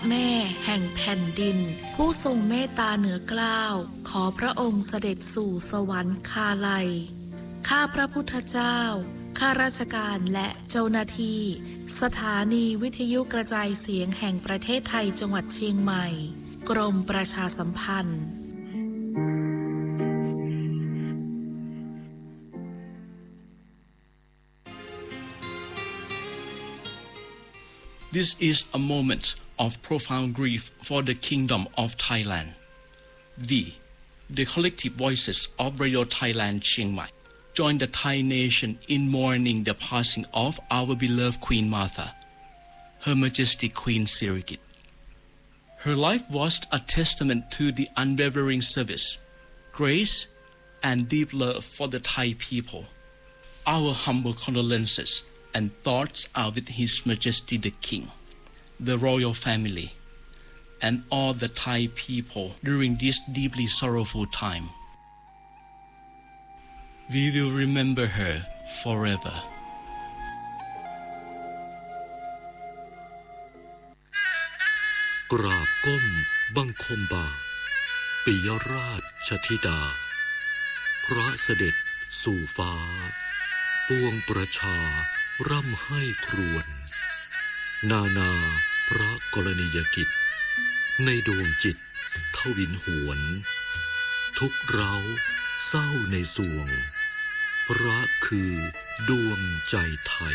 แม่แห่งแผ่นดินผู้ทรงเมตตาเหนือเกล้าขอพระองค์เสด็จสู่สวรรคาลัยข้าพระพุทธเจ้าข้าราชการและเจ้าหน้าที่สถานีวิทยุกระจายเสียงแห่งประเทศไทยจังหวัดเชียงใหม่กรมประชาสัมพันธ์ This is a moment of profound grief for the Kingdom of Thailand. The collective voices of Radio Thailand Chiang Mai join the Thai nation in mourning the passing of our beloved Queen Martha, Her Majesty Queen Sirikit. Her life was a testament to the unwavering service, grace, and deep love for the Thai people. Our humble condolences and thoughts are with His Majesty the King, the royal family, and all the Thai people during this deeply sorrowful time. We will remember her forever. กราบก้มบังคมบาทปิยราชธิดาพระเสด็จสู่ฟ้าปวงประชาร่ำไห้ครวญนาพระกรณียกิจในดวงจิตทวินหวนทุกเร้าเศร้าในสวงพระคือดวงใจไทย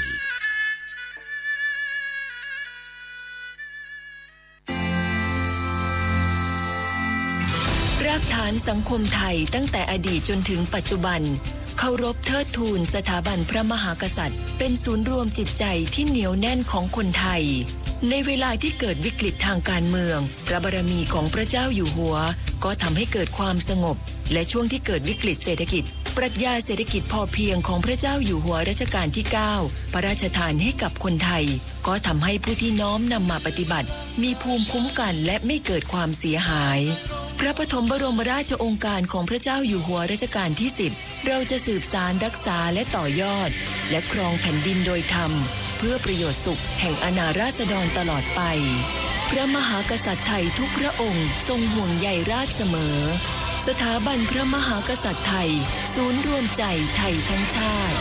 รากฐานสังคมไทยตั้งแต่อดีตจนถึงปัจจุบันเคารพเทิดทูนสถาบันพระมหากษัตริย์เป็นศูนย์รวมจิตใจที่เหนียวแน่นของคนไทยในเวลาที่เกิดวิกฤตทางการเมืองพระบารมีของพระเจ้าอยู่หัวก็ทำให้เกิดความสงบและช่วงที่เกิดวิกฤตเศรษฐกิจปรัชญาเศรษฐกิจพอเพียงของพระเจ้าอยู่หัวรัชกาลที่ 9พระราชทานให้กับคนไทยก็ทำให้ผู้ที่น้อมนำมาปฏิบัติมีภูมิคุ้มกันและไม่เกิดความเสียหายพระปฐมบรมราชโองการของพระเจ้าอยู่หัวรัชกาลที่ 10เราจะสืบสานรักษาและต่อยอดและครองแผ่นดินโดยธรรมเพื่อประโยชน์สุขแห่งอาณาราษฎรตลอดไปพระมหากษัตริย์ไทยทุกพระองค์ทรงห่วงใยราชเสมอสถาบันพระมหากษัตริย์ไทยศูนย์รวมใจไทยทั้งชาติ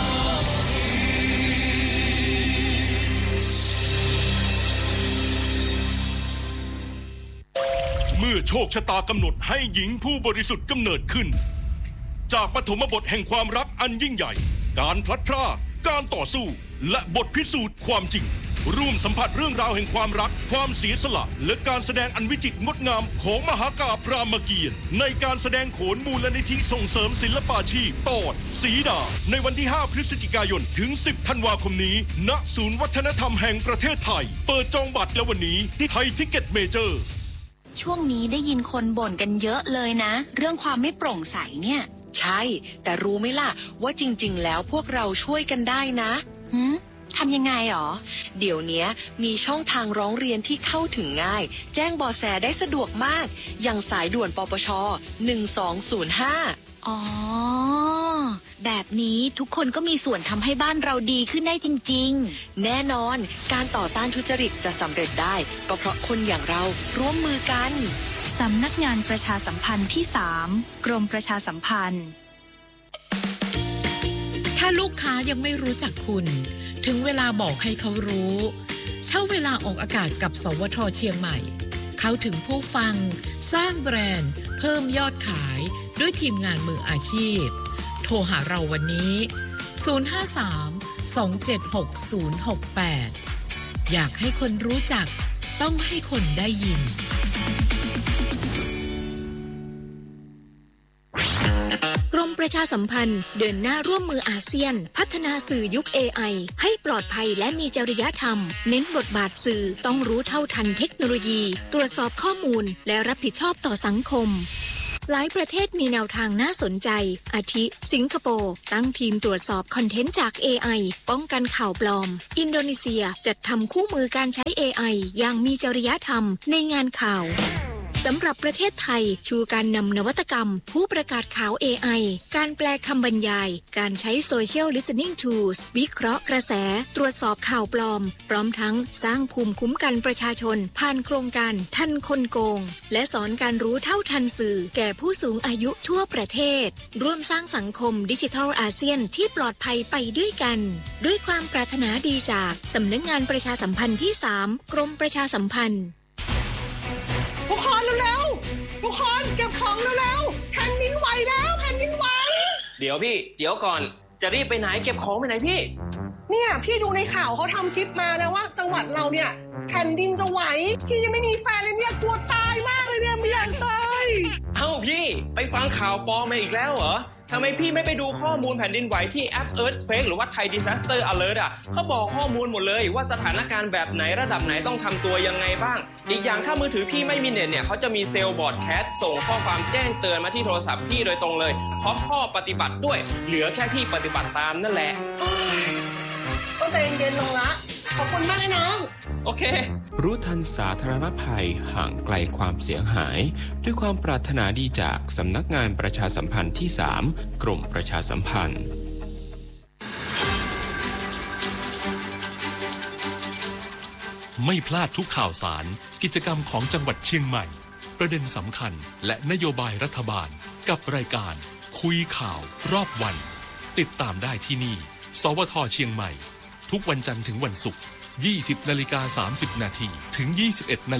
เมื่อโชคชะตากำหนดให้หญิงผู้บริสุทธิ์กำเนิดขึ้นจากปฐมบทแห่งความรักอันยิ่งใหญ่การพลัดพรากการต่อสู้และบทพิสูจน์ความจริงร่วมสัมผัสเรื่องราวแห่งความรักความเสียสละและการแสดงอันวิจิตรงดงามของมหากาพย์รามเกียรติ์ในการแสดงโขนมูลนิธิส่งเสริมศิลปาชีพตอนสีดาในวันที่ 5 พฤศจิกายนถึง 10 ธันวาคมนี้ณศูนย์วัฒนธรรมแห่งประเทศไทยเปิดจองบัตรแล้ววันนี้ที่ไทยทิกเก็ตเมเจอร์ช่วงนี้ได้ยินคนบ่นกันเยอะเลยนะเรื่องความไม่โปร่งใสเนี่ยใช่แต่รู้ไหมล่ะว่าจริงๆแล้วพวกเราช่วยกันได้นะทำยังไงหรอเดี๋ยวนี้มีช่องทางร้องเรียนที่เข้าถึงง่ายแจ้งเบาะแสได้สะดวกมากอย่างสายด่วนปปช1205 อ๋อแบบนี้ทุกคนก็มีส่วนทำให้บ้านเราดีขึ้นได้จริงๆแน่นอนการต่อต้านทุจริตจะสำเร็จได้ก็เพราะคนอย่างเราร่วมมือกันสำนักงานประชาสัมพันธ์ที่ 3 กรมประชาสัมพันธ์ถ้าลูกค้ายังไม่รู้จักคุณถึงเวลาบอกให้เขารู้เช่าเวลาออกอากาศกับสวท.เชียงใหม่เข้าถึงผู้ฟังสร้างแบรนด์เพิ่มยอดขายด้วยทีมงานมืออาชีพโทรหาเราวันนี้053-276-068อยากให้คนรู้จักต้องให้คนได้ยินกรมประชาสัมพันธ์เดินหน้าร่วมมืออาเซียนพัฒนาสื่อยุค AI ให้ปลอดภัยและมีจริยธรรมเน้นบทบาทสื่อต้องรู้เท่าทันเทคโนโลยีตรวจสอบข้อมูลและรับผิดชอบต่อสังคมหลายประเทศมีแนวทางน่าสนใจอาทิสิงคโปร์ตั้งทีมตรวจสอบคอนเทนต์จาก AI ป้องกันข่าวปลอมอินโดนีเซียจัดทำคู่มือการใช้ AI อย่างมีจริยธรรมในงานข่าวสำหรับประเทศไทยชูการนำนวัตกรรมผู้ประกาศข่าว AI การแปลคำบรรยายการใช้ Social Listening Tools วิเคราะห์กระแสตรวจสอบข่าวปลอมพร้อมทั้งสร้างภูมิคุ้มกันประชาชนผ่านโครงการทันคนโกงและสอนการรู้เท่าทันสื่อแก่ผู้สูงอายุทั่วประเทศร่วมสร้างสังคมดิจิทัลอาเซียนที่ปลอดภัยไปด้วยกันด้วยความปรารถนาดีจากสำนักงานประชาสัมพันธ์ที่ 3 กรมประชาสัมพันธ์ทุกคนเร็วๆทุกคนเก็บของเร็วๆแผ่นดินไหวแล้วแผ่นดินไหวเดี๋ยวพี่เดี๋ยวก่อนจะรีบไปไหนเก็บของไปไหนพี่เนี่ยพี่ดูในข่าวเขาทำคลิปมานะว่าจังหวัดเราเนี่ยแผ่นดินจะไหวพี่ยังไม่มีแฟนเลยเนี่ยกลัวตายมากเลยเนี่ยไม่อยากตายเอ้าพี่ไปฟังข่าวปลอมมาอีกแล้วเหรอทำไมพี่ไม่ไปดูข้อมูลแผ่นดินไหวที่แอป Earthquake หรือว่า Thai Disaster Alert เขาบอกข้อมูลหมดเลยว่าสถานการณ์แบบไหนระดับไหนต้องทำตัวยังไงบ้างอีกอย่างถ้ามือถือพี่ไม่มีเน็ตเนี่ยเขาจะมีเซลล์บอร์ดแคสส่งข้อความแจ้งเตือนมาที่โทรศัพท์พี่โดยตรงเลยพร้อมข้อปฏิบัติด้วยเหลือแค่พี่ปฏิบัติตามนั่นแหละต้องใจเย็นๆลงละขอบคุณมากน้องโอเครู้ทันสาธารณภัยห่างไกลความเสียหายด้วยความปรารถนาดีจากสำนักงานประชาสัมพันธ์ที่ 3 กรมประชาสัมพันธ์ไม่พลาดทุกข่าวสารกิจกรรมของจังหวัดเชียงใหม่ประเด็นสำคัญและนโยบายรัฐบาลกับรายการคุยข่าวรอบวันติดตามได้ที่นี่สวท.เชียงใหม่ทุกวันจันทร์ถึงวันศุกร์ 20:30 น.ถึง 21:00 น.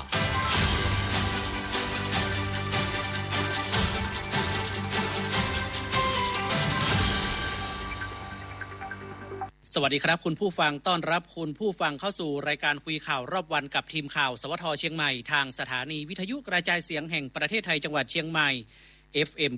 สวัสดีครับคุณผู้ฟังต้อนรับคุณผู้ฟังเข้าสู่รายการคุยข่าวรอบวันกับทีมข่าวสวท.เชียงใหม่ทางสถานีวิทยุกระจายเสียงแห่งประเทศไทยจังหวัดเชียงใหม่ FM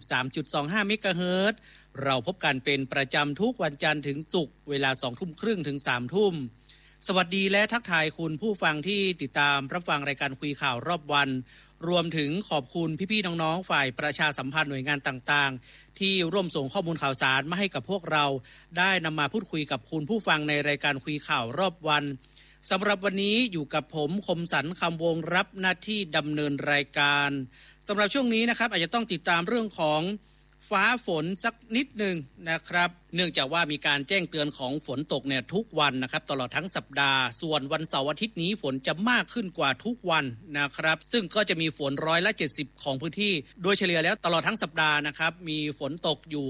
93.25 เมกะเฮิรตซ์เราพบกันเป็นประจำทุกวันจันทร์ถึงศุกร์เวลา 20:30 น.ถึง 3:00 น.สวัสดีและทักทายคุณผู้ฟังที่ติดตามรับฟังรายการคุยข่าวรอบวันรวมถึงขอบคุณพี่ๆน้องๆฝ่ายประชาสัมพันธ์หน่วยงานต่างๆที่ร่วมส่งข้อมูลข่าวสารมาให้กับพวกเราได้นำมาพูดคุยกับคุณผู้ฟังในรายการคุยข่าวรอบวันสำหรับวันนี้อยู่กับผมคมสันต์คำวงรับหน้าที่ดำเนินรายการสำหรับช่วงนี้นะครับอาจจะต้องติดตามเรื่องของฟ้าฝนสักนิดหนึ่งนะครับเนื่องจากว่ามีการแจ้งเตือนของฝนตกเนี่ยทุกวันนะครับตลอดทั้งสัปดาห์ส่วนวันเสาร์อาทิตย์นี้ฝนจะมากขึ้นกว่าทุกวันนะครับซึ่งก็จะมีฝน70%ของพื้นที่โดยเฉลี่ยแล้วตลอดทั้งสัปดาห์นะครับมีฝนตกอยู่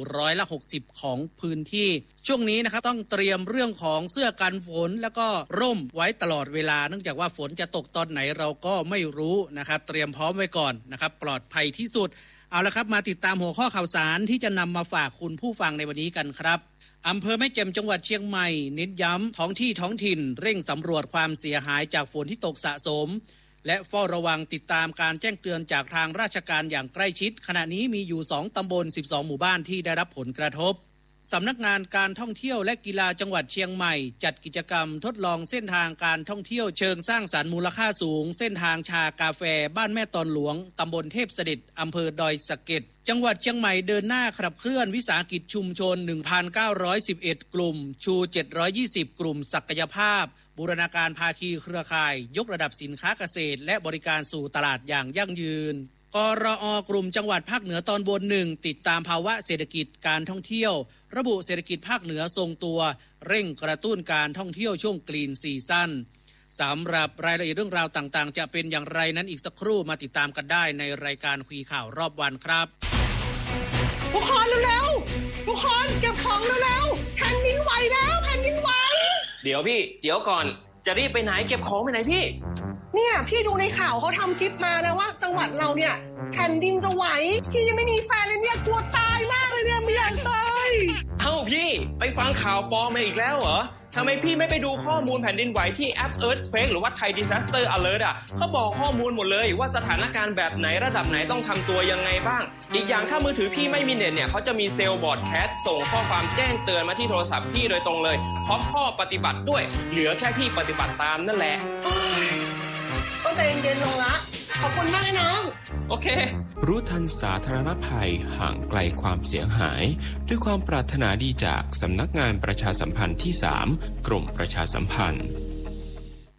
60%ของพื้นที่ช่วงนี้นะครับต้องเตรียมเรื่องของเสื้อกันฝนแล้วก็ร่มไว้ตลอดเวลาเนื่องจากว่าฝนจะตกตอนไหนเราก็ไม่รู้นะครับเตรียมพร้อมไว้ก่อนนะครับปลอดภัยที่สุดเอาละครับมาติดตามหัวข้อข่าวสารที่จะนำมาฝากคุณผู้ฟังในวันนี้กันครับอำเภอแม่แจ่มจังหวัดเชียงใหม่เน้นย้ำท้องถิ่นเร่งสำรวจความเสียหายจากฝนที่ตกสะสมและเฝ้าระวังติดตามการแจ้งเตือนจากทางราชการอย่างใกล้ชิดขณะนี้มีอยู่2ตำบล12หมู่บ้านที่ได้รับผลกระทบสำนักงานการท่องเที่ยวและกีฬาจังหวัดเชียงใหม่จัดกิจกรรมทดลองเส้นทางการท่องเที่ยวเชิงสร้างสรรค์มูลค่าสูงเส้นทางชากาแฟบ้านแม่ตอนหลวงตำบลเทพเสด็จอำเภอดอยสะเก็ดจังหวัดเชียงใหม่เดินหน้าขับเคลื่อนวิสาหกิจชุมชน 1,911 กลุ่มชู720กลุ่มศักยภาพบูรณาการภาคีเครือข่ายยกระดับสินค้าเกษตรและบริการสู่ตลาดอย่างยั่งยืนกรอกลุ่มจังหวัดภาคเหนือตอนบน1ติดตามภาวะเศรษฐกิจการท่องเที่ยวระบุเศรษฐกิจภาคเหนือทรงตัวเร่งกระตุ้นการท่องเที่ยวช่วงกรีนซีซั่นสำหรับรายละเอียดเรื่องราวต่างๆจะเป็นอย่างไรนั้นอีกสักครู่มาติดตามกันได้ในรายการคุยข่าวรอบวันครับทุกคนเร็วๆทุกคนเก็บของเร็วๆแผ่นดินไหวแล้วแผ่นดินไหวเดี๋ยวพี่เดี๋ยวก่อนจะรีบไปไหนเก็บของไปไหนพี่เนี่ยพี่ดูในข่าวเขาทำคลิปมานะว่าจังหวัดเราเนี่ยแผ่นดินจะไหวพี่ยังไม่มีแฟนเลยเนี่ยกลัวตายมากเลยเนี่ยไม่อยากตายเอ้าพี่ไปฟังข่าวปลอมมาอีกแล้วเหรอทำไมพี่ไม่ไปดูข้อมูลแผ่นดินไหวที่แอป Earthquake หรือว่า Thai Disaster Alert เขาบอกข้อมูลหมดเลยว่าสถานการณ์แบบไหนระดับไหนต้องทำตัวยังไงบ้างอีกอย่างถ้ามือถือพี่ไม่มีเน็ตเนี่ยเขาจะมีเซลล์บอร์ดแคสส่งข้อความแจ้งเตือนมาที่โทรศัพท์พี่โดยตรงเลยพร้อมข้อปฏิบัติด้วยเหลือแค่พี่ปฏิบัติตามนั่นแหละต้องใจเย็นๆลงละขอบคุณมากน้องโอเครู้ทันสาธารณภัยห่างไกลความเสียหายด้วยความปรารถนาดีจากสำนักงานประชาสัมพันธ์ที่ 3 กรมประชาสัมพันธ์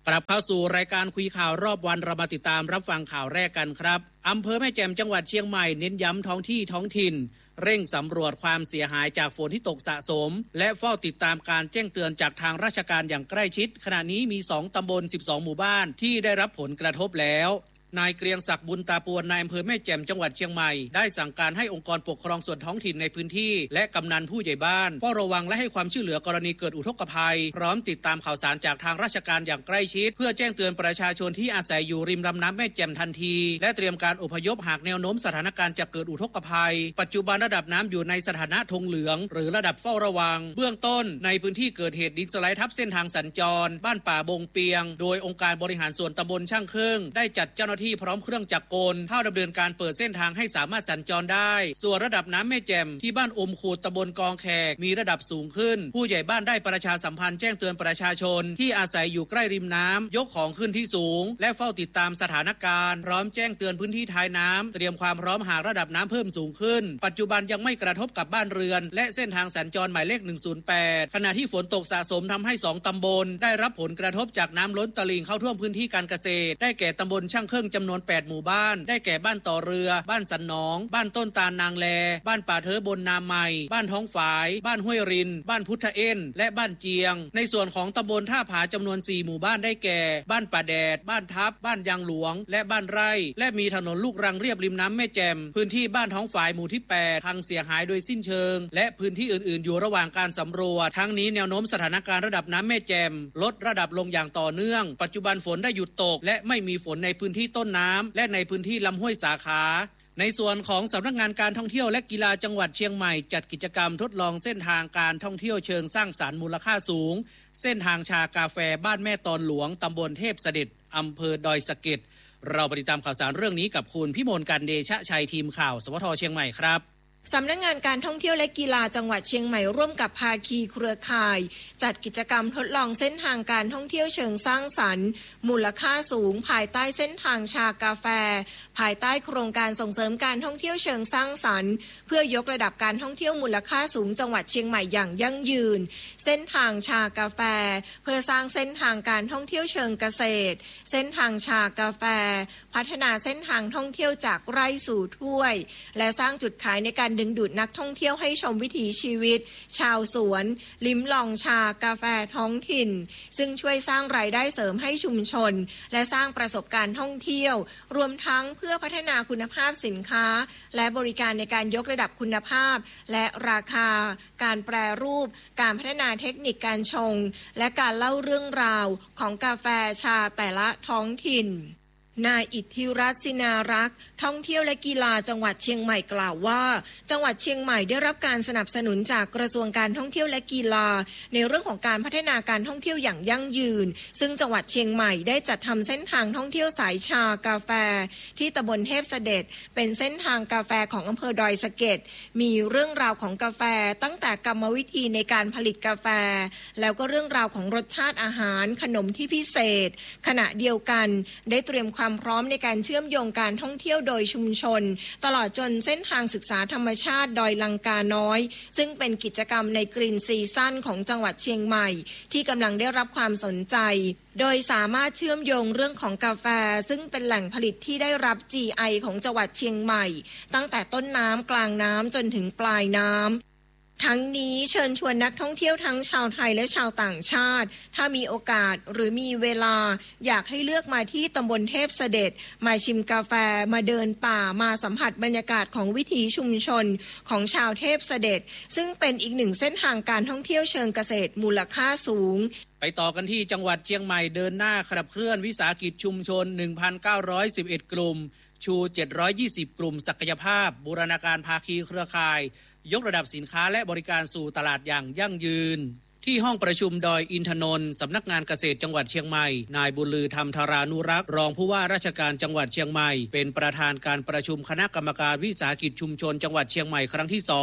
กลับเข้าสู่รายการคุยข่าวรอบวันเรามาติดตามรับฟังข่าวแรกกันครับอำเภอแม่แจ่มจังหวัดเชียงใหม่เน้นย้ำท้องถิ่นเร่งสำรวจความเสียหายจากฝนที่ตกสะสมและเฝ้าติดตามการแจ้งเตือนจากทางราชการอย่างใกล้ชิดขณะนี้มี2ตำบล12หมู่บ้านที่ได้รับผลกระทบแล้วนายเกรียงศักดิ์บุญตาปวนนายอำเภอแม่แจ่มจังหวัดเชียงใหม่ได้สั่งการให้องค์กรปกครองส่วนท้องถิ่นในพื้นที่และกำนันผู้ใหญ่บ้านเฝ้าระวังและให้ความช่วยเหลือกรณีเกิดอุทกภัยพร้อมติดตามข่าวสารจากทางราชการอย่างใกล้ชิดเพื่อแจ้งเตือนประชาชนที่อาศัยอยู่ริมลำน้ำแม่แจ่มทันทีและเตรียมการอพยพหากแนวโน้มสถานการณ์จะเกิดอุทกภัยปัจจุบันระดับน้ำอยู่ในสถานะธงเหลืองหรือระดับเฝ้าระวังเบื้องต้นในพื้นที่เกิดเหตุดินสไลด์ทับเส้นทางสัญจรบ้านป่าบงเปียงโดยองค์การบริหารส่วนตำบลช่างเครื่องได้จัดเจ้าหน้าที่พร้อมเครื่องจักรกลเข้าดำเนินการเปิดเส้นทางให้สามารถสัญจรได้ส่วนระดับน้ำแม่แจ่มที่บ้านอมขูดตำบลกองแขกมีระดับสูงขึ้นผู้ใหญ่บ้านได้ประชาสัมพันธ์แจ้งเตือนประชาชนที่อาศัยอยู่ใกล้ริมน้ำยกของขึ้นที่สูงและเฝ้าติดตามสถานการณ์พร้อมแจ้งเตือนพื้นที่ท้ายน้ำเตรียมความพร้อมหากระดับน้ำเพิ่มสูงขึ้นปัจจุบันยังไม่กระทบกับบ้านเรือนและเส้นทางสัญจรหมายเลข108ขณะที่ฝนตกสะสมทำให้2ตำบลได้รับผลกระทบจากน้ำล้นตลิ่งเข้าท่วมพื้นที่การเกษตรได้แก่ตำบลช่างเครื่องจำนวน8หมู่บ้านได้แก่บ้านต่อเรือบ้านสันหนองบ้านต้นตาลนางแลบ้านป่าเทอบนนาใหม่บ้านท้องฝายบ้านห้วยรินบ้านพุทธเอ็นและบ้านเจียงในส่วนของตำบลท่าผาจำนวน4หมู่บ้านได้แก่บ้านป่าแดดบ้านทับบ้านยางหลวงและบ้านไร่และมีถนนลูกรังเรียบริมน้ำแม่แจ่มพื้นที่บ้านท้องฝายหมู่ที่8พังเสียหายโดยสิ้นเชิงและพื้นที่อื่นๆอยู่ระหว่างการสำรวจทั้งนี้แนวโน้มสถานการณ์ระดับน้ำแม่แจ่มลดระดับลงอย่างต่อเนื่องปัจจุบันฝนได้หยุดตกและไม่มีฝนในพื้นที่ต้นน้ำและในพื้นที่ลำห้วยสาขาในส่วนของสำนักงานการท่องเที่ยวและกีฬาจังหวัดเชียงใหม่จัดกิจกรรมทดลองเส้นทางการท่องเที่ยวเชิงสร้างสรรค์มูลค่าสูงเส้นทางชากาแฟบ้านแม่ตอนหลวงตำบลเทพเสด็จอำเภอดอยสะเก็ดเราไปติดตามข่าวสารเรื่องนี้กับคุณพิมลกันเดชะชัยทีมข่าวสวทเชียงใหม่ครับสำนักงานการท่องเที่ยวและกีฬาจังหวัดเชียงใหม่ร่วมกับภาคีเครือข่ายจัดกิจกรรมทดลองเส้นทางการท่องเที่ยวเชิงสร้างสรรค์มูลค่าสูงภายใต้เส้นทางชากาแฟภายใต้โครงการส่งเสริมการท่องเที่ยวเชิงสร้างสรรค์เพื่อยกระดับการท่องเที่ยวมูลค่าสูงจังหวัดเชียงใหม่อย่างยั่งยืนเส้นทางชากาแฟเพื่อสร้างเส้นทางการท่องเที่ยวเชิงเกษตรเส้นทางชากาแฟพัฒนาเส้นทางท่องเที่ยวจากไร่สู่ถ้วยและสร้างจุดขายในการดึงดูดนักท่องเที่ยวให้ชมวิถีชีวิตชาวสวนลิ้มลองชากาแฟท้องถิ่นซึ่งช่วยสร้างรายได้เสริมให้ชุมชนและสร้างประสบการณ์ท่องเที่ยวรวมทั้งเพื่อพัฒนาคุณภาพสินค้าและบริการในการยกระดับคุณภาพและราคาการแปรรูปการพัฒนาเทคนิคการชงและการเล่าเรื่องราวของกาแฟชาแต่ละท้องถิ่นนายอิทธิรัตน์ศินารักษ์ท่องเที่ยวและกีฬาจังหวัดเชียงใหม่กล่าวว่าจังหวัดเชียงใหม่ได้รับการสนับสนุนจากกระทรวงการท่องเที่ยวและกีฬาในเรื่องของการพัฒนาการท่องเที่ยวอย่างยั่งยืนซึ่งจังหวัดเชียงใหม่ได้จัดทำเส้นทางท่องเที่ยวสายชากาแฟที่ตำบลเทพเสด็จเป็นเส้นทางกาแฟของอำเภอดอยสะเก็ดมีเรื่องราวของกาแฟตั้งแต่กรรมวิธีในการผลิตกาแฟแล้วก็เรื่องราวของรสชาติอาหารขนมที่พิเศษขณะเดียวกันได้เตรียมความพร้อมในการเชื่อมโยงการท่องเที่ยวโดยชุมชนตลอดจนเส้นทางศึกษาธรรมชาติดอยลังกาน้อยซึ่งเป็นกิจกรรมในกรีนซีซั่นของจังหวัดเชียงใหม่ที่กำลังได้รับความสนใจโดยสามารถเชื่อมโยงเรื่องของกาแฟซึ่งเป็นแหล่งผลิตที่ได้รับ GI ของจังหวัดเชียงใหม่ตั้งแต่ต้นน้ำกลางน้ำจนถึงปลายน้ำทั้งนี้เชิญชวนนักท่องเที่ยวทั้งชาวไทยและชาวต่างชาติถ้ามีโอกาสหรือมีเวลาอยากให้เลือกมาที่ตำบลเทพเสด็จมาชิมกาแฟมาเดินป่ามาสัมผัสบรรยากาศของวิถีชุมชนของชาวเทพเสด็จซึ่งเป็นอีกหนึ่งเส้นทางการท่องเที่ยวเชิงเกษตรมูลค่าสูงไปต่อกันที่จังหวัดเชียงใหม่เดินหน้าขับเคลื่อนวิสาหกิจชุมชน 1,911 กลุ่มชู720กลุ่มศักยภาพบูรณาการภาคีเครือข่ายยกระดับสินค้าและบริการสู่ตลาดอย่างยั่งยืนที่ห้องประชุมดอยอินทนนท์สำนักงานเกษตรจังหวัดเชียงใหม่นายบุญลือธรรมธารานุรักษ์รองผู้ว่าราชการจังหวัดเชียงใหม่เป็นประธานการประชุมคณะกรรมการวิสาหกิจชุมชนจังหวัดเชียงใหม่ครั้งที่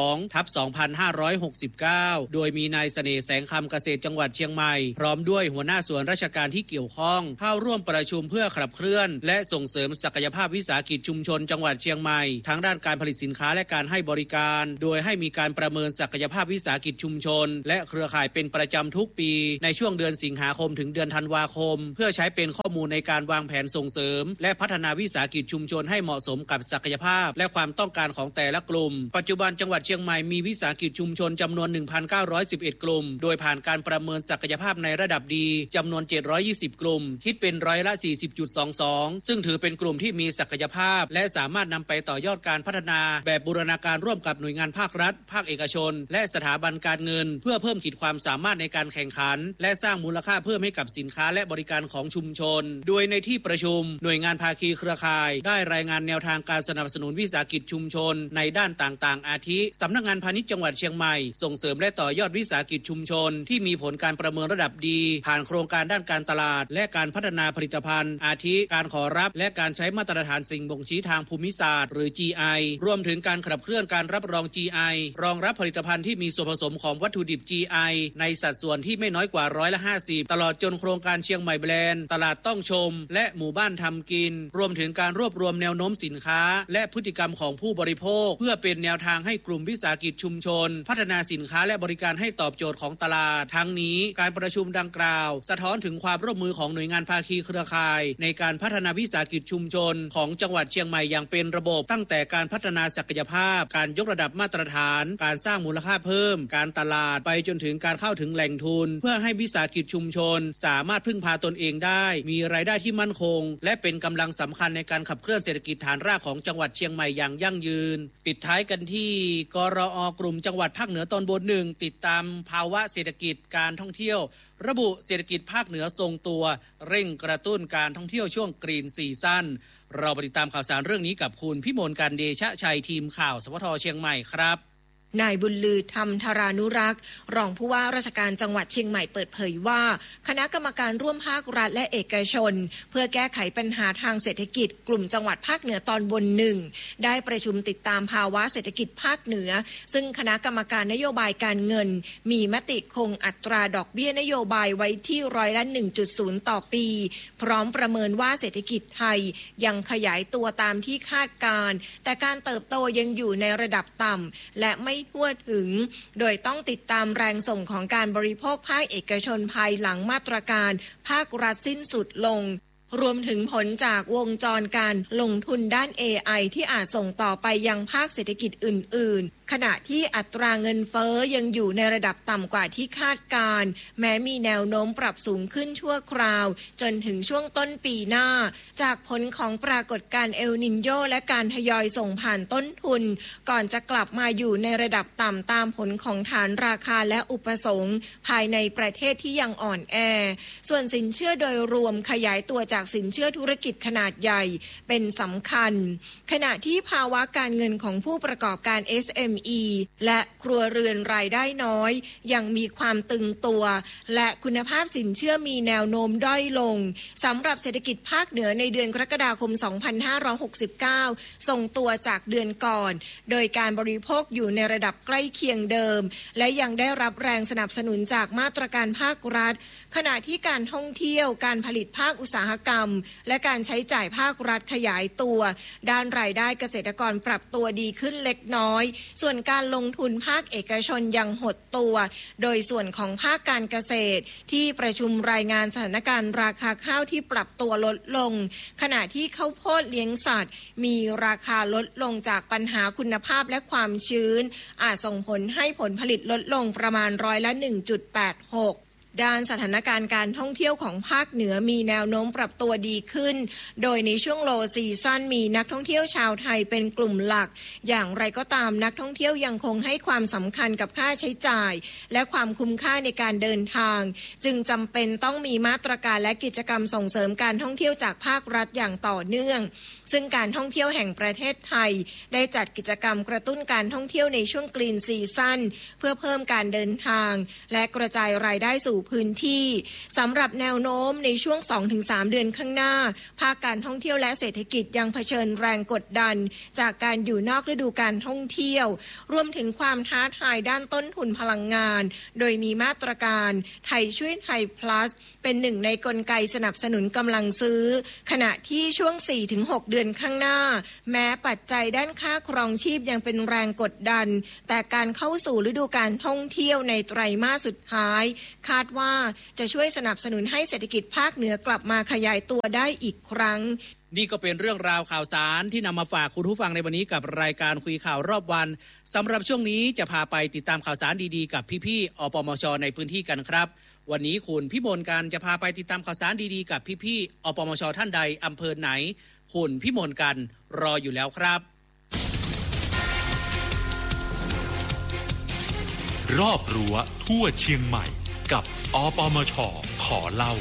2/2569โดยมีนายเสน่ห์แสงคำเกษตรจังหวัดเชียงใหม่พร้อมด้วยหัวหน้าส่วนราชการที่เกี่ยวข้องเข้าร่วมประชุมเพื่อขับเคลื่อนและส่งเสริมศักยภาพวิสาหกิจชุมชนจังหวัดเชียงใหม่ทั้งด้านการผลิตสินค้าและการให้บริการโดยให้มีการประเมินศักยภาพวิสาหกิจชุมชนและเครือข่ายเป็นประจำทุกปีในช่วงเดือนสิงหาคมถึงเดือนธันวาคมเพื่อใช้เป็นข้อมูลในการวางแผนส่งเสริมและพัฒนาวิสาหกิจชุมชนให้เหมาะสมกับศักยภาพและความต้องการของแต่ละกลุ่มปัจจุบันจังหวัดเชียงใหม่มีวิสาหกิจชุมชนจำนวน 1,911 กลุ่มโดยผ่านการประเมินศักยภาพในระดับดีจำนวน720กลุ่มคิดเป็นร้อยละ 40.22 ซึ่งถือเป็นกลุ่มที่มีศักยภาพและสามารถนำไปต่อยอดการพัฒนาแบบบูรณาการร่วมกับหน่วยงานภาครัฐภาคเอกชนและสถาบันการเงินเพื่อเพิ่มขีดความสามารถในการแข่งขันและสร้างมูลค่าเพิ่มให้กับสินค้าและบริการของชุมชนโดยในที่ประชุมหน่วยงานภาคีเครือข่ายได้รายงานแนวทางการสนับสนุนวิสาหกิจชุมชนในด้านต่างๆอาทิสำนักงานพาณิชย์จังหวัดเชียงใหม่ส่งเสริมและต่อยอดวิสาหกิจชุมชนที่มีผลการประเมินระดับดีผ่านโครงการด้านการตลาดและการพัฒนาผลิตภัณฑ์อาทิการขอรับและการใช้มาตรฐานสิ่งบ่งชี้ทางภูมิศาสตร์หรือ GI รวมถึงการขับเคลื่อนการรับรอง GI รองรับผลิตภัณฑ์ที่มีส่วนผสมของวัตถุดิบ GI ในสัดส่วนที่ไม่น้อยกว่า50%ตลอดจนโครงการเชียงใหม่แบรนด์ตลาดต้องชมและหมู่บ้านทำกินรวมถึงการรวบรวมแนวโน้มสินค้าและพฤติกรรมของผู้บริโภคเพื่อเป็นแนวทางให้กลุ่มวิสาหกิจชุมชนพัฒนาสินค้าและบริการให้ตอบโจทย์ของตลาดทั้งนี้การประชุมดังกล่าวสะท้อนถึงความร่วมมือของหน่วยงานภาคีเครือข่ายในการพัฒนาวิสาหกิจชุมชนของจังหวัดเชียงใหม่อย่างเป็นระบบตั้งแต่การพัฒนาศักยภาพการยกระดับมาตรฐานการสร้างมูลค่าเพิ่มการตลาดไปจนถึงการเข้าถึงแหล่งทุนเพื่อให้วิสาหกิจชุมชนสามารถพึ่งพาตนเองได้มีรายได้ที่มั่นคงและเป็นกำลังสำคัญในการขับเคลื่อนเศรษฐกิจฐานรากของจังหวัดเชียงใหม่อย่างยั่งยืนปิดท้ายกันที่กรอกลุ่มจังหวัดภาคเหนือตอนบน1ติดตามภาวะเศรษฐกิจการท่องเที่ยวระบุเศรษฐกิจภาคเหนือทรงตัวเร่งกระตุ้นการท่องเที่ยวช่วงกรีนซีซั่นเราไปติดตามข่าวสารเรื่องนี้กับคุณพิมลการเดชะชัยทีมข่าวสวทเชียงใหม่ครับนายบุญลือธรรมธารานุรักษ์รองผู้ว่าราชการจังหวัดเชียงใหม่เปิดเผยว่าคณะกรรมการร่วมภาครัฐและเอกชนเพื่อแก้ไขปัญหาทางเศรษฐกิจกลุ่มจังหวัดภาคเหนือตอนบน1ได้ประชุมติดตามภาวะเศรษฐกิจภาคเหนือซึ่งคณะกรรมการนโยบายการเงินมีมติคงอัตราดอกเบี้ยนโยบายไว้ที่ร้อยละ 1.0 ต่อปีพร้อมประเมินว่าเศรษฐกิจไทยยังขยายตัวตามที่คาดการแต่การเติบโตยังอยู่ในระดับต่ำและไม่ทั่วถึงโดยต้องติดตามแรงส่งของการบริโภคภาคเอกชนภายหลังมาตรการภาครัฐสิ้นสุดลงรวมถึงผลจากวงจรการลงทุนด้าน AI ที่อาจส่งต่อไปยังภาคเศรษฐกิจอื่นๆขณะที่อัตราเงินเฟ้อยังอยู่ในระดับต่ำกว่าที่คาดการแม้มีแนวโน้มปรับสูงขึ้นชั่วคราวจนถึงช่วงต้นปีหน้าจากผลของปรากฏการณ์เอลนิโญและการทยอยส่งผ่านต้นทุนก่อนจะกลับมาอยู่ในระดับต่ำตามผลของฐานราคาและอุปสงค์ภายในประเทศที่ยังอ่อนแอส่วนสินเชื่อโดยรวมขยายตัวจากสินเชื่อธุรกิจขนาดใหญ่เป็นสำคัญขณะที่ภาวะการเงินของผู้ประกอบการ SME และครัวเรือนรายได้น้อยยังมีความตึงตัวและคุณภาพสินเชื่อมีแนวโน้มด้อยลงสำหรับเศรษฐกิจภาคเหนือในเดือนกรกฎาคม 2569 ส่งตัวจากเดือนก่อนโดยการบริโภคอยู่ในระดับใกล้เคียงเดิมและยังได้รับแรงสนับสนุนจากมาตรการภาครัฐขณะที่การท่องเที่ยวการผลิตภาคอุตสาหกรรมและการใช้จ่ายภาครัฐขยายตัวด้านรายได้เกษตรกรปรับตัวดีขึ้นเล็กน้อยส่วนการลงทุนภาคเอกชนยังหดตัวโดยส่วนของภาคการเกษตรที่ประชุมรายงานสถานการณ์ราคาข้าวที่ปรับตัวลดลงขณะที่ข้าวโพดเลี้ยงสัตว์มีราคาลดลงจากปัญหาคุณภาพและความชื้นอาจส่งผลให้ผลผลิตลดลงประมาณร้อยละ 1.86ด้านสถานการณ์การท่องเที่ยวของภาคเหนือมีแนวโน้มปรับตัวดีขึ้นโดยในช่วงโลซีซั่นมีนักท่องเที่ยวชาวไทยเป็นกลุ่มหลักอย่างไรก็ตามนักท่องเที่ยวยังคงให้ความสำคัญกับค่าใช้จ่ายและความคุ้มค่าในการเดินทางจึงจำเป็นต้องมีมาตรการและกิจกรรมส่งเสริมการท่องเที่ยวจากภาครัฐอย่างต่อเนื่องซึ่งการท่องเที่ยวแห่งประเทศไทยได้จัดกิจกรรมกระตุ้นการท่องเที่ยวในช่วงกรีนซีซั่นเพื่อเพิ่มการเดินทางและกระจายรายได้สู่สู่พื้นที่สำหรับแนวโน้มในช่วง 2-3 เดือนข้างหน้าภาคการท่องเที่ยวและเศรษฐกิจยังเผชิญแรงกดดันจากการอยู่นอกฤดูการท่องเที่ยวรวมถึงความท้าทายด้านต้นทุนพลังงานโดยมีมาตรการไทยช่วยไทย plus เป็นหนึ่งในกลไกสนับสนุนกำลังซื้อขณะที่ช่วง 4-6 เดือนข้างหน้าแม้ปัจจัยด้านค่าครองชีพยังเป็นแรงกดดันแต่การเข้าสู่ฤดูการท่องเที่ยวในไตรมาสสุดท้ายคาดว่าจะช่วยสนับสนุนให้เศรษฐกิจภาคเหนือกลับมาขยายตัวได้อีกครั้งนี่ก็เป็นเรื่องราวข่าวสารที่นำมาฝากคุณผู้ฟังในวันนี้กับรายการคุยข่าวรอบวันสำหรับช่วงนี้จะพาไปติดตามข่าวสารดีๆกับพี่ๆอปมช.ในพื้นที่กันครับวันนี้คุณพี่มนต์กันจะพาไปติดตามข่าวสารดีๆกับพี่ๆอปมช.ท่านใดอำเภอไหนคุณพี่มนต์กันรออยู่แล้วครับรอบรั้วทั่วเชียงใหม่กับอปมช.ขอเล่า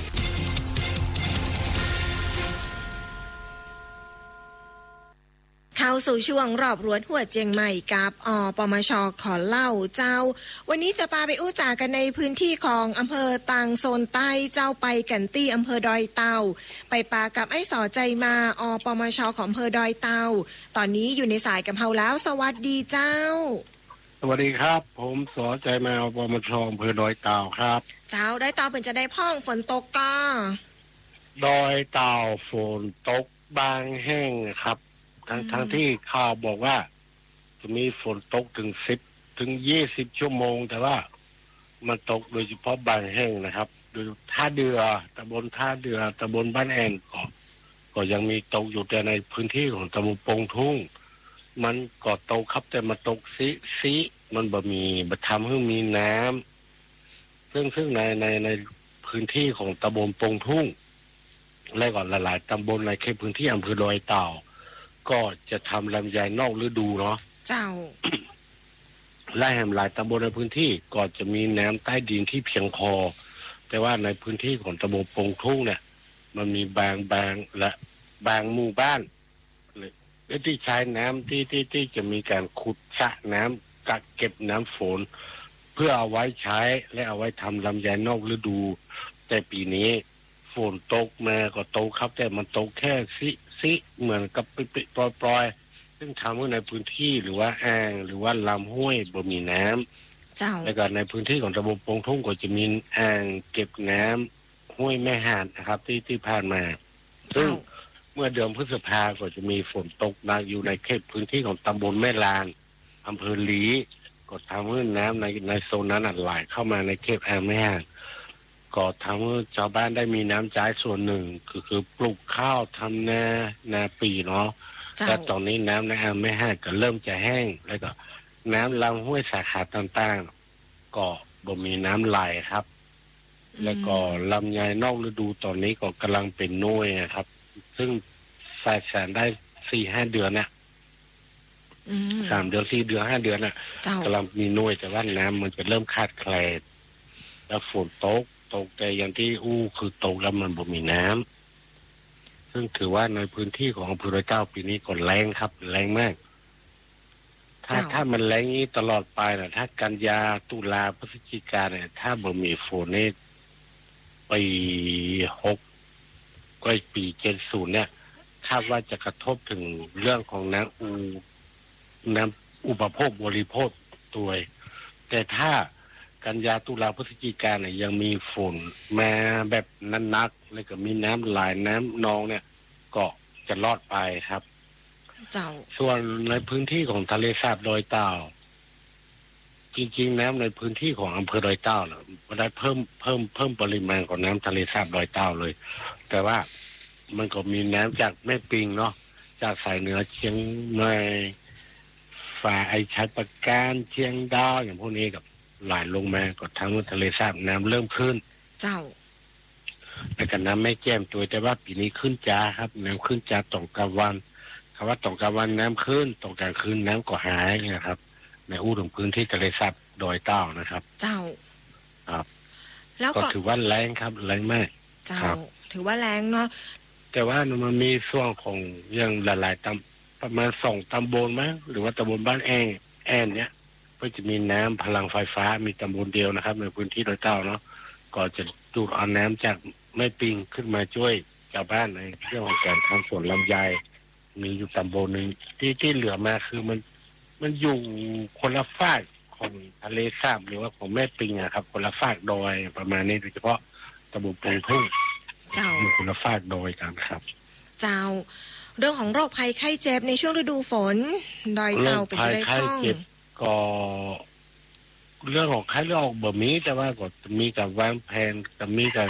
เข้าสู่ช่วงรอบรั้วทั่วเชียงใหม่กับอปมช.ขอเล่าเจ้าวันนี้จะพาไปอู้จ่ากันในพื้นที่ของอำเภอตางโซนใต้เจ้าไปกันตี้อำเภอดอยเต่าไปปากับไอ้สอใจมาอปมช.ของอำเภอดอยเต่าตอนนี้อยู่ในสายกับเฮาแล้วสวัสดีเจ้าสวัสดีครับผมสอใจมาอปมช.อำเภอดอยเต่าครับเจ้าดอยเต่าเป็นจะได้พ่องฝนตกก็ดอยเต่าฝนตกบางแห้งครับทั้งที่ข่าวบอกว่าจะมีฝนตกถึง10-20 ชั่วโมงแต่ว่ามันตกโดยเฉพาะบางแห่งนะครับโดยท่าเรือตำบลท่าเรือตำบลบ้านแอนก็ยังมีตกอยู่แต่ในพื้นที่ของตำบลปงทุ่งมันก็ตกครับแต่มันตกซิมันบ่มีบ่ทำให้มีน้ำซึ่งในพื้นที่ของตำบลปงทุ่งและก็หลายๆตำบลในเขตพื้นที่อำเภอดอยเต่าก็จะทำลำไยนอกฤดูเนาะเจ้าและแห่งหลายตำบลในพื้นที่ก็จะมีน้ำใต้ดินที่เพียงพอแต่ว่าในพื้นที่ของตำบลปงทุ่งเนี่ยมันมีบางและบางหมู่บ้านและที่ใช้น้ำที่จะมีการขุดสระน้ำกักเก็บน้ำฝนเพื่อเอาไว้ใช้และเอาไว้ทำลำไยนอกฤดูแต่ปีนี้ฝนตกมาก็ตกครับแต่มันตกแค่ซิเหมือนกับปิดๆปล่อยๆซึ่งทำให้ในพื้นที่หรือว่าอ่างหรือว่าลำห้วยบ่มีน้ำแล้วก็ในพื้นที่ของตำบลปงทุ่งก็จะมีอ่างเก็บน้ำห้วยแม่หาดนะครับที่ผ่านมาซึ่งเมื่อเดือนพฤษภาคมก็จะมีฝนตกหนักอยู่ในเขตพื้นที่ของตำบลแม่ลานอำเภอหลีก็ทำให้น้ำในโซนนั้นไหลเข้ามาในเขตอ่างแม่หาดก็ทำให้ชาวบ้านได้มีน้ำใช้ส่วนหนึ่งคือปลูกข้าวทำนาปีเนาะแต่ตอนนี้น้ำในอ่างแม่หาดก็เริ่มจะแห้งแล้วก็น้ำลำห้วยสาขาต่างๆก็บ่มีน้ำไหลครับแล้วก็ลำไยนอกฤดูตอนนี้ก็กำลังเป็นน้อยครับซึ่งใส่แสนได้ 4-5 เดือนนะ3 เดือน 4 เดือน 5 เดือนน่ะกำลังมีน้อยแต่ว่าน้ำมันจะเริ่มขาดแคลนแล้วฝนตกแต่อย่างที่คือตกแล้วมันบ่มีน้ำซึ่งถือว่าในพื้นที่ของอำเภอดอยเต่าปีนี้ก็แรงครับแรงมากถ้ามันแรงนี้ตลอดไปนะถ้ากันยาตุลาพฤศจิกาเนี่ยถ้าบ่มีฝนนี่ปี6ก็ปี70เนี่ยคาดว่าจะกระทบถึงเรื่องของน้ำอุปโภคบริโภคตัวแต่ถ้ากันยาตุลาพฤศจิกาเนี่ยยังมีฝนมาแบบนักๆแล้วก็มีน้ำไหลน้ำนองเนี่ยก็จะรอดไปครับส่วนในพื้นที่ของทะเลสาบดอยเต่าจริงๆน้ำในพื้นที่ของอำเภอดอยเต่าเนี่ยมันได้เพิ่มปริมาณของน้ำทะเลสาบดอยเต่าเลยแต่ว่ามันก็มีน้ำจากแม่ปิงเนาะจากสายเหนือเชียงใหม่ฝ่ายไอชัดประการเชียงดาวอย่างพวกนี้กับไหลลงมาก็ทั้งทะเลสาบน้ำเริ่มขึ้นแล้วก็น้ำไม่แจ่มตัวแต่ว่าปีนี้ขึ้นจ้าครับน้ำขึ้นจ้าตกกลางวันคำว่าตกกลางวันน้ำขึ้นตกกลางคืนน้ำก็หายนะครับในถึงพื้นที่ทะเลสาบดอยเต่านะครับครับแล้วก็ถือว่าแรงครับแรงมากถือว่าแรงเนาะแต่ว่ามันมีช่วงของอย่างหลายๆตำประมาณ2 ตำบลมั้งหรือว่าตำบลบ้านแอนเนี่ยก็จะมีน้ำพลังไฟฟ้ามีตำบลเดียวนะครับในพื้นที่ดอยเต่าเนาะก็จะดูดเอาน้ำจากแม่ปิงขึ้นมาช่วยชาวบ้านในเรื่องของการทำสวนลำไยมีอยู่ตำบลนึงที่เหลือมาคือมันอยู่คนละฝากของทะเลสาบหรือว่าของแม่ปิงอะครับคนละฝากดอยประมาณนี้โดยเฉพาะตำบลปงทุ่งอยู่คนละฝากดอยกันครับเจ้าเรื่องของโรคภัยไข้เจ็บในช่วงฤดูฝนดอยเต่าเป็นจะได้คล่องก็เรื่องของไข้เลือดออกบ่มีแต่ว่าก็มีกับวางแผนกับมีกัน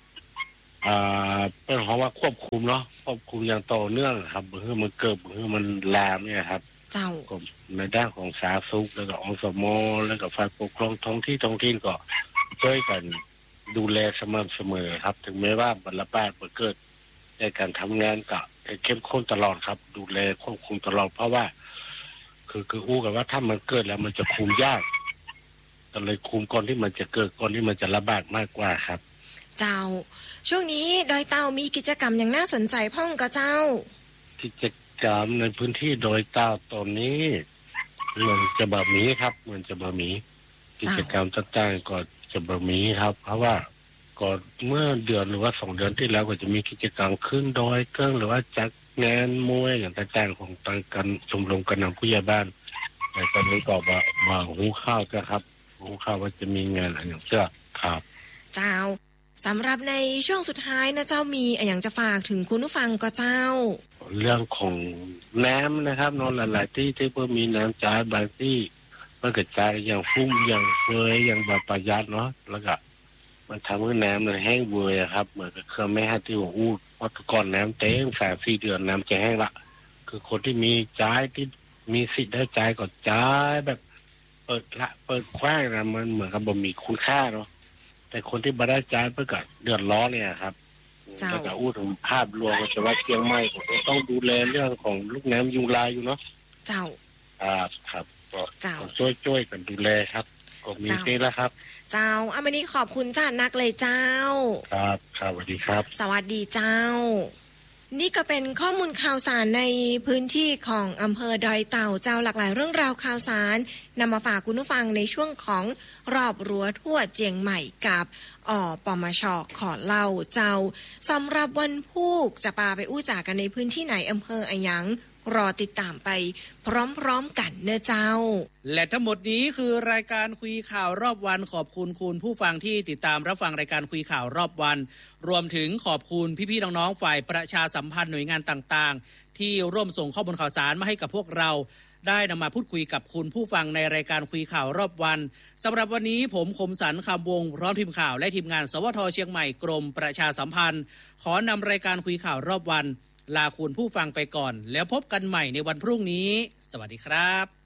เป็นเพราะว่าควบคุมเนาะควบคุมอย่างต่อเนื่องครับเพื่อมันเกิดเพื่อมันลามเนี่ยครับเจ้าในด้านของสาธารณสุขแล้วก็อสม.แล้วก็ฝ่ายปกครองท้องถิ่นก็ช่วยกันดูแลสม่ำเสมอครับถึงแม้ว่ามันระบาดมันเกิดในการทำงานก็เข้มข้นตลอดครับดูแลควบคุมตลอดเพราะว่าคืออู้กันว่าถ้ามันเกิดแล้วมันจะคุมยากก็เลยคุมก่อนที่มันจะเกิดก่อนที่มันจะระบาดมากกว่าครับเจ้าช่วงนี้ดอยเต่ามีกิจกรรมอย่างน่าสนใจพ่องกับเจ้ากิจกรรมในพื้นที่ดอยเต่าตอนนี้เหมือนจะบะหมี่ครับเหมือนจะบะหมี่กิจกรรมต่างๆก็จะบะหมี่ครับเพราะว่าก่อนเมื่อเดือนหรือว่า2 เดือนที่แล้วก็จะมีกิจกรรมขึ้นดอยเกิ้งหรือว่าจัดงานมวยอย่างต่างๆของทางการชมรมกำนันผู้ใหญ่บ้านแต่ตอนนี้ก็มาหุงข้าวกันครับหุงข้าวว่าจะมีงานอะไรอย่างเงี้ยครับเจ้าสำหรับในช่วงสุดท้ายนะเจ้ามีอะไรอย่างจะฝากถึงคุณผู้ฟังก็เจ้าเรื่องของน้ำนะครับนอนหลายๆที่เพิ่มมีน้ำจ่ายบางที่มันกระจายอย่างฟุ้งอย่างเฟยอย่างแบบประหยัดเนาะแล้วก็มันทำให้น้ำมันแห้งเบื่อครับเหมือนกับเครื่องแม่ฮัตที่ว่าอู้เพราะก่อนน้ำเต็ม3-4 เดือนน้ำจะแห้งละคือคนที่มีจ่ายที่มีสิทธิ์ได้จ่ายก็จ่ายแบบเปิดคว้างนะมันเหมือนกับบ่มีคุณค่าเนาะแต่คนที่บ่ได้จ่ายเพื่อก็เดือดร้อนเนี่ยครับแล้วก็อู้ถึงภาพรวมว่าจะว่าเชียงใหม่ก็ต้องดูแลเรื่องของลูกน้ำยุงลายอยู่เนาะเจ้าครับก็ช่วยกันดูแลครับก็มีนี่แล้วครับเจ้าวันนี้ขอบคุณจ้านักเลยเจ้าครับสวัสดีครับสวัสดีเจ้านี่ก็เป็นข้อมูลข่าวสารในพื้นที่ของอำเภอดอยเต่าเจ้าหลากหลายเรื่องราวข่าวสารนำมาฝากคุณผู้ฟังในช่วงของรอบรั้วทั่วเจียงใหม่กับปมช.ขอเล่าเจ้าสำหรับวันพุธจะพาไปอู้จ่ากันในพื้นที่ไหนอำเภออะหยังรอติดตามไปพร้อมๆกันเนอะเจ้าและทั้งหมดนี้คือรายการคุยข่าวรอบวันขอบคุณคุณผู้ฟังที่ติดตามรับฟังรายการคุยข่าวรอบวันรวมถึงขอบคุณพี่ๆน้องๆฝ่ายประชาสัมพันธ์หน่วยงานต่างๆที่ร่วมส่งข้อมูลข่าวสารมาให้กับพวกเราได้นำมาพูดคุยกับคุณผู้ฟังในรายการคุยข่าวรอบวันสำหรับวันนี้ผมคมสันต์คำวงพร้อมทีมข่าวและทีมงานสวท.เชียงใหม่กรมประชาสัมพันธ์ขอนำรายการคุยข่าวรอบวันลาคุณผู้ฟังไปก่อนแล้วพบกันใหม่ในวันพรุ่งนี้สวัสดีครับ